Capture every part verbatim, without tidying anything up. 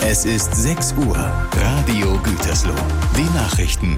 Es ist sechs Uhr. Radio Gütersloh. Die Nachrichten.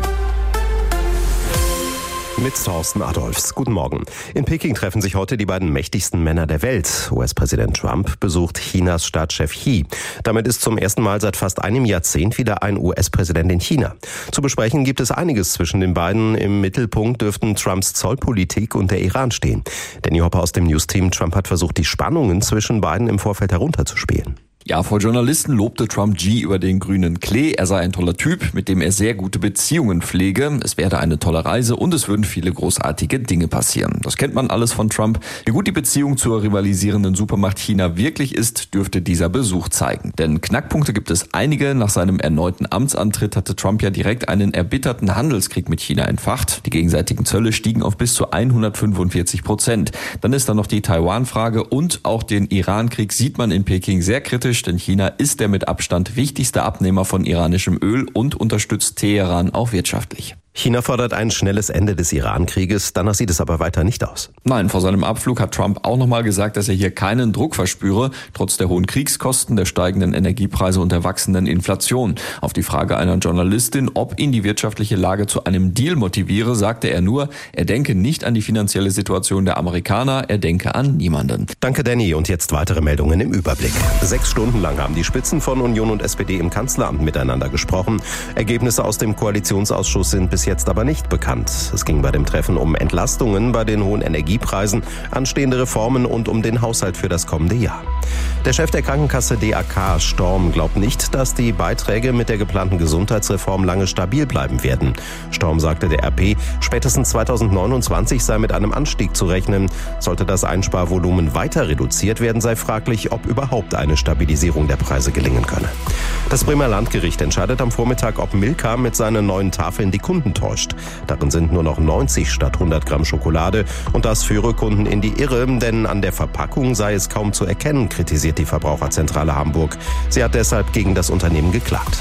Mit Thorsten Adolfs. Guten Morgen. In Peking treffen sich heute die beiden mächtigsten Männer der Welt. U S-Präsident Trump besucht Chinas Staatschef Xi. Damit ist zum ersten Mal seit fast einem Jahrzehnt wieder ein U S-Präsident in China. Zu besprechen gibt es einiges zwischen den beiden. Im Mittelpunkt dürften Trumps Zollpolitik und der Iran stehen. Danny Hopper aus dem News-Team. Trump hat versucht, die Spannungen zwischen beiden im Vorfeld herunterzuspielen. Ja, vor Journalisten lobte Trump Xi über den grünen Klee. Er sei ein toller Typ, mit dem er sehr gute Beziehungen pflege. Es werde eine tolle Reise und es würden viele großartige Dinge passieren. Das kennt man alles von Trump. Wie gut die Beziehung zur rivalisierenden Supermacht China wirklich ist, dürfte dieser Besuch zeigen. Denn Knackpunkte gibt es einige. Nach seinem erneuten Amtsantritt hatte Trump ja direkt einen erbitterten Handelskrieg mit China entfacht. Die gegenseitigen Zölle stiegen auf bis zu hundertfünfundvierzig Prozent. Dann ist da noch die Taiwan-Frage und auch den Iran-Krieg sieht man in Peking sehr kritisch. Denn China ist der mit Abstand wichtigste Abnehmer von iranischem Öl und unterstützt Teheran auch wirtschaftlich. China fordert ein schnelles Ende des Iran-Krieges. Danach sieht es aber weiter nicht aus. Nein, vor seinem Abflug hat Trump auch nochmal gesagt, dass er hier keinen Druck verspüre, trotz der hohen Kriegskosten, der steigenden Energiepreise und der wachsenden Inflation. Auf die Frage einer Journalistin, ob ihn die wirtschaftliche Lage zu einem Deal motiviere, sagte er nur, er denke nicht an die finanzielle Situation der Amerikaner, er denke an niemanden. Danke, Danny. Und jetzt weitere Meldungen im Überblick. Sechs Stunden lang haben die Spitzen von Union und S P D im Kanzleramt miteinander gesprochen. Ergebnisse aus dem Koalitionsausschuss sind bis jetzt aber nicht bekannt. Es ging bei dem Treffen um Entlastungen bei den hohen Energiepreisen, anstehende Reformen und um den Haushalt für das kommende Jahr. Der Chef der Krankenkasse D A K, Storm, glaubt nicht, dass die Beiträge mit der geplanten Gesundheitsreform lange stabil bleiben werden. Storm sagte der R P, spätestens zweitausendneunundzwanzig sei mit einem Anstieg zu rechnen. Sollte das Einsparvolumen weiter reduziert werden, sei fraglich, ob überhaupt eine Stabilisierung der Preise gelingen könne. Das Bremer Landgericht entscheidet am Vormittag, ob Milka mit seinen neuen Tafeln die Kunden täuscht. Darin sind nur noch neunzig statt hundert Gramm Schokolade und das führe Kunden in die Irre, denn an der Verpackung sei es kaum zu erkennen, kritisiert die Verbraucherzentrale Hamburg. Sie hat deshalb gegen das Unternehmen geklagt.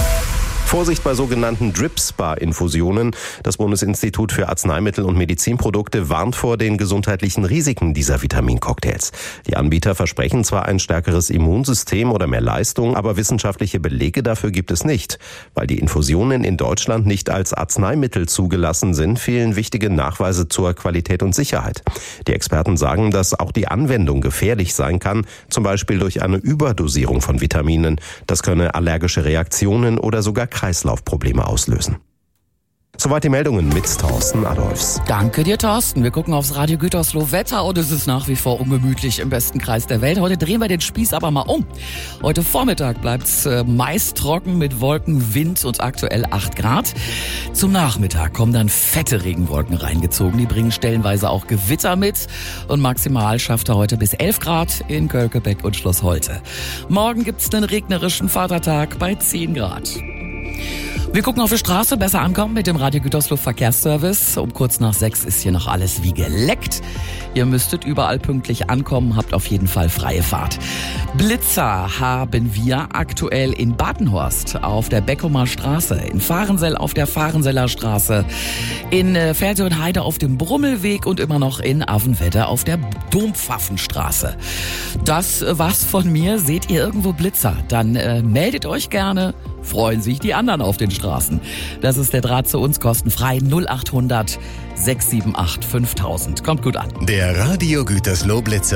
Vorsicht bei sogenannten Drip-Spa-Infusionen. Das Bundesinstitut für Arzneimittel und Medizinprodukte warnt vor den gesundheitlichen Risiken dieser Vitamincocktails. Die Anbieter versprechen zwar ein stärkeres Immunsystem oder mehr Leistung, aber wissenschaftliche Belege dafür gibt es nicht. Weil die Infusionen in Deutschland nicht als Arzneimittel zugelassen sind, fehlen wichtige Nachweise zur Qualität und Sicherheit. Die Experten sagen, dass auch die Anwendung gefährlich sein kann, zum Beispiel durch eine Überdosierung von Vitaminen. Das könne allergische Reaktionen oder sogar Kreislaufprobleme auslösen. Soweit die Meldungen mit Thorsten Adolfs. Danke dir, Thorsten. Wir gucken aufs Radio Gütersloh Wetter und es ist nach wie vor ungemütlich im besten Kreis der Welt. Heute drehen wir den Spieß aber mal um. Heute Vormittag bleibt's äh, meist trocken mit Wolken, Wind und aktuell acht Grad. Zum Nachmittag kommen dann fette Regenwolken reingezogen. Die bringen stellenweise auch Gewitter mit und maximal schafft er heute bis elf Grad in Kölkebeck und Schloss Holte. Morgen gibt's einen regnerischen Vatertag bei zehn Grad. Wir gucken auf die Straße, besser ankommen mit dem Radio Gütersloh Verkehrsservice. Um kurz nach sechs ist hier noch alles wie geleckt. Ihr müsstet überall pünktlich ankommen, habt auf jeden Fall freie Fahrt. Blitzer haben wir aktuell in Badenhorst auf der Beckumer Straße, in Fahrensell auf der Fahrenseller Straße, in Ferse und Heide auf dem Brummelweg und immer noch in Avenwedde auf der Dompfaffenstraße. Das war's von mir. Seht ihr irgendwo Blitzer? Dann äh, meldet euch gerne. Freuen sich die anderen auf den Straßen. Das ist der Draht zu uns, kostenfrei null achthundert sechs sieben acht fünftausend. Kommt gut an. Der Radio Gütersloh Blitzer.